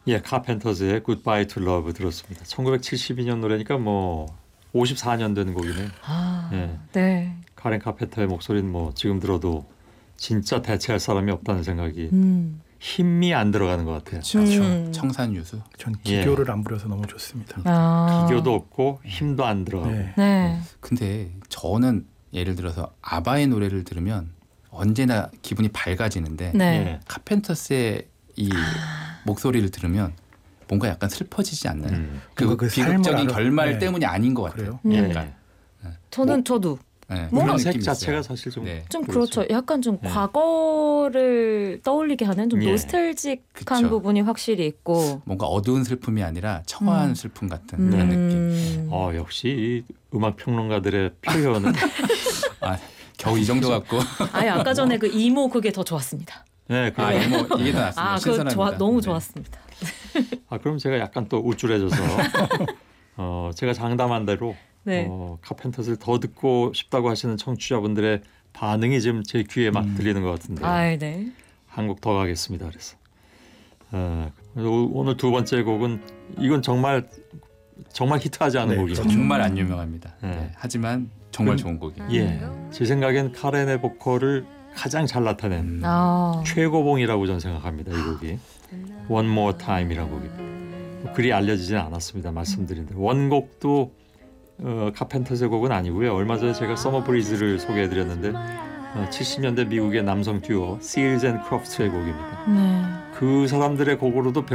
예, 카펜터즈의 Goodbye to Love 들었습니다. 1972년 노래니까 뭐 54년 된 곡이네요. 아, 예. 네. 카렌 카펜터의 목소리는 뭐 지금 들어도 진짜 대체할 사람이 없다는 생각이 힘이 안 들어가는 것 같아요. 그렇죠. 청산유수. 전 기교를 안 부려서 너무 좋습니다. 아. 기교도 없고 힘도 안 들어가고. 네. 네. 근데 저는 예를 들어서 아바의 노래를 들으면 언제나 기분이 밝아지는데 네. 예. 카펜터스의 이 목소리를 들으면 뭔가 약간 슬퍼지지 않나요? 뭔가 그 삶을 비극적인 결말 네. 때문이 아닌 것 같아요. 그래요? 예. 약간. 저도 네, 뭔가 그런 색 느낌이 자체가 있어요. 사실 좀 네. 좀 그렇죠. 약간 좀 네. 과거를 떠올리게 하는 좀 예. 노스텔직한 그쵸. 부분이 확실히 있고. 뭔가 어두운 슬픔이 아니라 청아한 슬픔 같은 그런 느낌. 역시 이 음악 평론가들의 표현은 아, 겨우 이 정도 갖고. 아예 아까 전에 그 이모 그게 더 좋았습니다. 네, 아, 그래요. 이거 뭐 이게 더 낫습니다. 아, 그 신선합니다. 너무 네. 좋았습니다. 그럼 제가 약간 또 우쭐해져서 제가 장담한 대로 네. 카펜터스를 더 듣고 싶다고 하시는 청취자분들의 반응이 지금 제 귀에 막 들리는 것 같은데 아, 네. 한 곡 더 가겠습니다. 그래서 그래서 오늘 두 번째 곡은 이건 정말 히트하지 않은 네, 곡이에요. 정말 안 유명합니다. 네. 네. 하지만 정말 좋은 곡이에요. 예, 제 생각엔 카렌의 보컬을 가장 잘 나타낸 아. 최고봉이라고 저는 생각합니다. 이 곡이 One More Time이라는 곡입니다. 그리 알려지진 않았습니다. 말씀드린 대로 원곡도 카펜터스의 곡은 아니고요. 얼마 전에 제가 서머 브리즈를 소개해드렸는데 70년대 미국의 남성 듀오 Seals and Crofts의 곡입니다. 네. 그 사람들의 곡으로도